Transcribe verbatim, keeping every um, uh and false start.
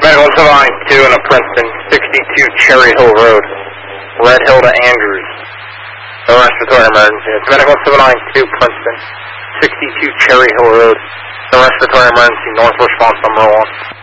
Medical seven nine two in a Princeton, sixty-two Cherry Hill Road, Red Hill to Andrews. No respiratory emergency. It's Medical seven nine two Princeton, sixty-two Cherry Hill Road. No respiratory emergency. North response number one.